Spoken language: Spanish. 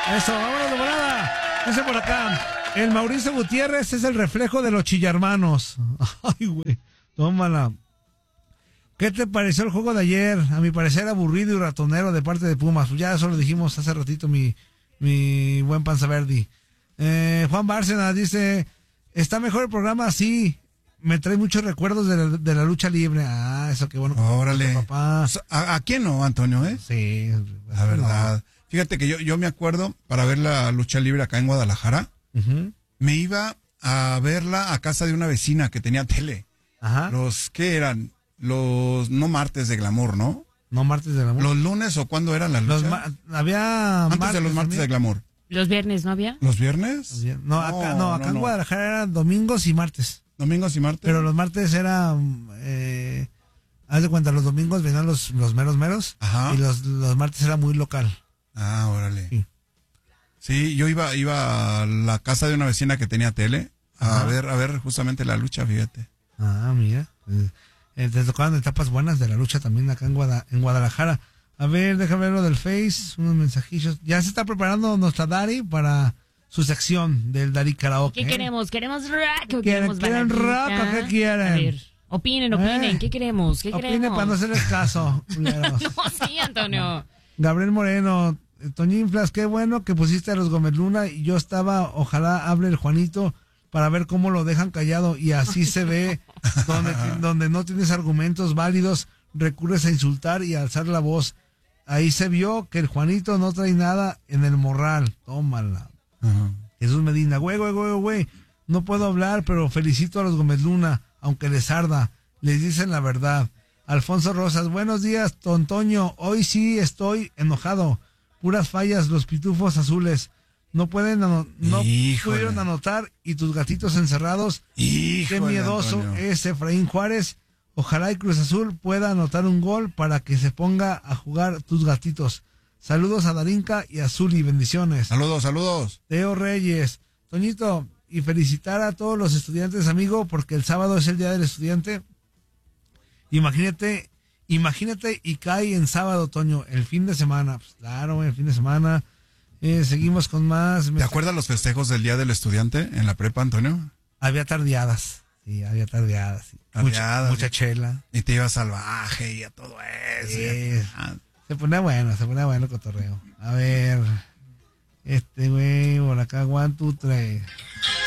Eso, vámonos de volada. Dice por acá, el Mauricio Gutiérrez es el reflejo de los chillarmanos. Ay, güey, tómala. ¿Qué te pareció el juego de ayer? A mi parecer aburrido y ratonero de parte de Pumas. Pues ya eso lo dijimos hace ratito, mi buen Panzaverdi. Juan Bárcena dice, está mejor el programa así. Me trae muchos recuerdos de la lucha libre. Ah, eso qué bueno. Órale. Papá. ¿A quién no, Antonio, Sí. La verdad. No. Fíjate que yo me acuerdo, para ver la lucha libre acá en Guadalajara, me iba a verla a casa de una vecina que tenía tele. Ajá. ¿Qué eran? No martes de glamour, ¿no? No martes de glamour. ¿Los lunes o cuándo eran las luchas? Había antes de los martes de glamour. ¿Los viernes no había? ¿Los viernes? No, acá en Guadalajara eran domingos y martes. ¿Domingos y martes? Pero los martes eran, haz de cuenta, los domingos venían los meros meros. Ajá. Y los martes era muy local. Ah, órale. Sí, yo iba a la casa de una vecina que tenía tele a ver justamente la lucha, fíjate. Ah, mira. Te tocaban etapas buenas de la lucha también acá en Guadalajara. A ver, déjame ver lo del Face, unos mensajillos. Ya se está preparando nuestra Dari para su sección del Dari Karaoke. ¿Qué queremos? ¿Queremos rock o ¿Quieren rock o qué quieren? A ver, opinen. ¿Qué queremos? Opinen para no hacerles caso. No, sí, Antonio. Gabriel Moreno, Toñinflas, qué bueno que pusiste a los Gómez Luna y yo estaba, ojalá hable el Juanito para ver cómo lo dejan callado y así se ve donde no tienes argumentos válidos, recurres a insultar y a alzar la voz. Ahí se vio que el Juanito no trae nada en el morral. Tómala. Jesús Medina, güey, no puedo hablar, pero felicito a los Gómez Luna, aunque les arda, les dicen la verdad. Alfonso Rosas, buenos días, Tontoño, hoy sí estoy enojado, puras fallas, los pitufos azules, no pudieron anotar y tus gatitos encerrados. Qué miedoso Antonio. Es Efraín Juárez, ojalá y Cruz Azul pueda anotar un gol para que se ponga a jugar tus gatitos. Saludos a Darinka y a Zuli, bendiciones. Saludos. Teo Reyes, Toñito, y felicitar a todos los estudiantes, amigo, porque el sábado es el día del estudiante. Imagínate y cae en sábado, Toño, el fin de semana. Pues claro, el fin de semana. Seguimos con más. ¿Te acuerdas los festejos del Día del Estudiante en la prepa, Antonio? Había tardeadas. Sí, había tardeadas. Sí. Mucha chela. Y te ibas salvaje y a todo eso. Sí. Se ponía bueno el cotorreo. A ver. Güey, por acá, 1, 2, 3.